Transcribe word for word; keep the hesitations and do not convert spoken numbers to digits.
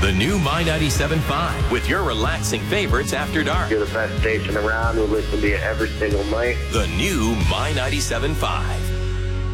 The new My ninety-seven point five with your relaxing favorites after dark. You're the best station around. We'll listen to you every single night. The new My ninety-seven point five.